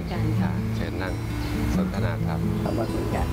กันค่ะเชิญนั่งสนทนาธรรมขอบคุณค่ะ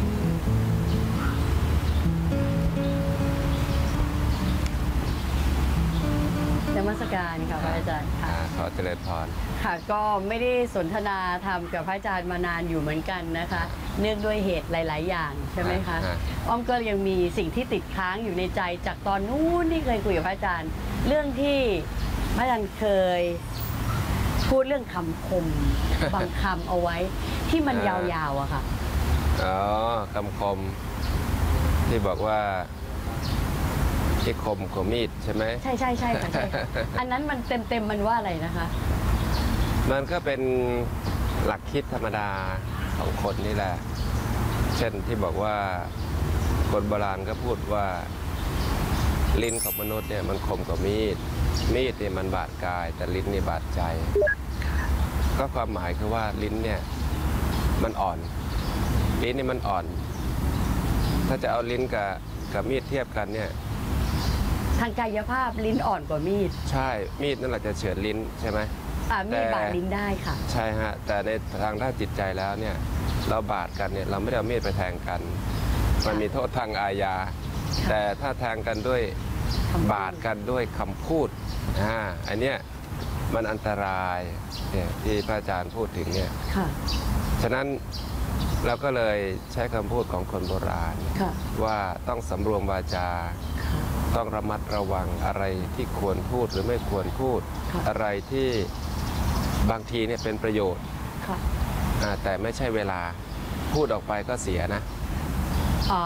นมัสการค่ะพระอาจารย์ค่ะขอเจริญพรค่ะก็ไม่ได้สนทนาธรรมกับพระอาจารย์มานานอยู่เหมือนกันนะคะ เนื่องด้วยเหตุหลายๆอย่างใช่ไหมคะอ้อมก็ยังมีสิ่งที่ติดค้างอยู่ในใจจากตอนนู้นที่เคยคุยกับพระอาจารย์เรื่องที่พระอาจารย์เคยพูดเรื่องคำคม บางคำเอาไว้ที่มันยาวๆอะค่ะอ๋อคำคมที่บอกว่าที่คมของมีดใช่ไหมใช่ใช่ใช่ค่ะใช่อันนั้นมันเต็มมันว่าอะไรนะคะมันก็เป็นหลักคิดธรรมดาของคนนี่แหละเช่นที่บอกว่าคนโบราณก็พูดว่าลิ้นของมนุษย์เนี่ยมันคมกว่ามีดเนี่ยมันบาดกายแต่ลิ้นนี่บาดใจก็ความหมายคือว่าลิ้นเนี่ยมันอ่อนลิ้นนี่มันอ่อนถ้าจะเอาลิ้นกับมีดเทียบกันเนี่ยทางกายภาพลิ้นอ่อนกว่ามีดใช่มีดนั่นแหละจะเฉือนลิ้นใช่ไหมมีดบาดลิ้นได้ค่ะใช่ฮะแต่ในทางด้านจิตใจแล้วเนี่ยเราบาดกันเนี่ยเราไม่ได้เอามีดไปแทงกันมันมีโทษทางอาญาแต่ถ้าแทงกันด้วยบาดกันด้วยคำพูดอันเนี้ยมันอันตรายเนี่ยที่พระอาจารย์พูดถึงเนี่ยฉะนั้นเราก็เลยใช้คำพูดของคนโบราณว่าต้องสำรวมวาจาต้องระมัดระวังอะไรที่ควรพูดหรือไม่ควรพูดอะไรที่บางทีเนี่ยเป็นประโยชน์แต่ไม่ใช่เวลาพูดออกไปก็เสียนะอ๋อ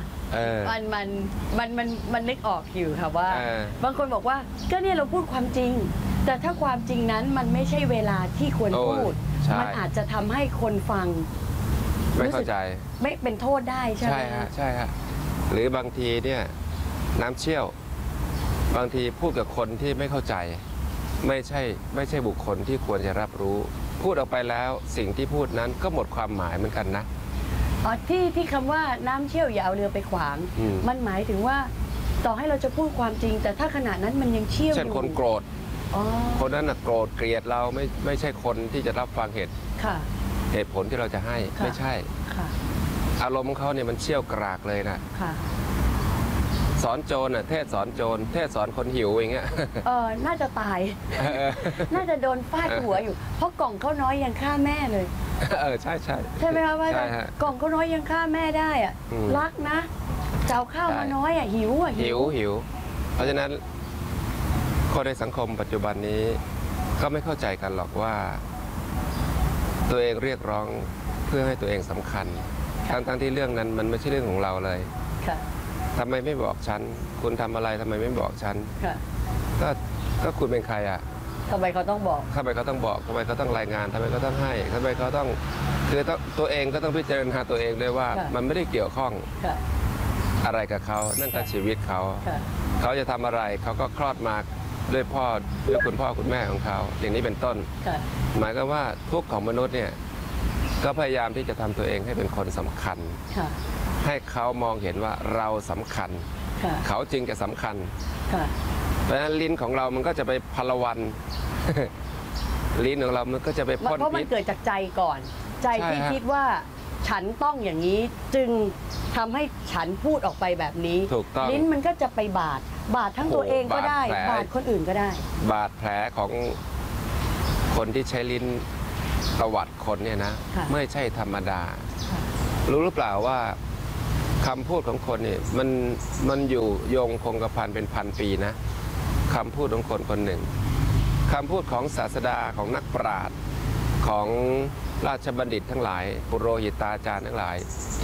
มันนึกออกอยู่ค่ะว่าบางคนบอกว่าก็เนี่ยเราพูดความจริงแต่ถ้าความจริงนั้นมันไม่ใช่เวลาที่ควรพูดมันอาจจะทำให้คนฟังไม่เข้าใจไม่เป็นโทษได้ใช่ไหมใช่ฮะหรือบางทีเนี่ยน้ำเชี่ยวบางทีพูดกับคนที่ไม่เข้าใจไม่ใช่บุคคลที่ควรจะรับรู้พูดออกไปแล้วสิ่งที่พูดนั้นก็หมดความหมายเหมือนกันนะอ๋อที่คำว่าน้ำเชี่ยวอย่าเอาเรือไปขวางมันหมายถึงว่าต่อให้เราจะพูดความจริงแต่ถ้าขณะนั้นมันยังเชี่ยวอยู่เช่นคนโกรธคนนั้นโกรธเกลียดเราไม่ใช่คนที่จะรับฟังเหตุผลที่เราจะให้ไม่ใช่อารมณ์ของเขาเนี่ยมันเชี่ยวกรากเลยนะสอนโจรเทศสอนโจรเทศสอนคนหิวอย่างเงี้ยน่าจะตายน่าจะโดนฟาดหัวอยู่เพราะกล่องเขาน้อยยังฆ่าแม่เลยใช่ใช่ไหมคะว่ากล่องเขาน้อยยังฆ่าแม่ได้อ่ะรักนะเจ้าข้าวมาน้อยอ่ะหิวเพราะฉะนั้นคนในสังคมปัจจุบันนี้ก็ไม่เข้าใจกันหรอกว่าตัวเองเรียกร้องเพื่อให้ตัวเองสำคัญทั้งที่เรื่องนั้นมันไม่ใช่เรื่องของเราเลยทำไมไม่บอกฉันคุณทำอะไรทำไมไม่บอกฉันก็คุณเป็นใครอ่ะทำไมเขาต้องบอกทำไมเขาต้องบอกทำไมเขาต้องรายงานทำไมเขาต้องให้ทำไมเขาต้องคือตัวเองก็ต้องพิจารณาตัวเองด้วยว่ามันไม่ได้เกี่ยวข้องอะไรกับเขานั่นคือชีวิตเขาจะทำอะไรเขาก็คลอดมาด้วยคุณพ่อคุณแม่ของเขาอย่างนี้เป็นต้นหมายก็ว่าทุกข์ของมนุษย์เนี่ยก็พยายามที่จะทำตัวเองให้เป็นคนสำคัญให้เขามองเห็นว่าเราสำคัญเขาจริงจะสำคัญเพราะฉะนั้นลิ้นของเรามันก็จะไปพลวันลิ้นของเรามันก็จะไปพ่นพิษเพราะมันเกิดจากใจก่อนใจที่คิดว่าฉันต้องอย่างนี้จึงทำให้ฉันพูดออกไปแบบนี้ลิ้นมันก็จะไปบาดทั้งตัวเองก็ได้บาดคนอื่นก็ได้บาดแผลของคนที่ใช้ลิ้นตวัดคนเนี่ยนะไม่ใช่ธรรมดารู้หรือเปล่าว่าคำพูดของคนเนี่ยมันอยู่โยงคงกระพันเป็นพันปีนะคำพูดของคนคนหนึ่งคำพูดของศาสดาของนักปราชญ์ของราชบัณฑิตทั้งหลายปุโรหิตาจารย์ทั้งหลาย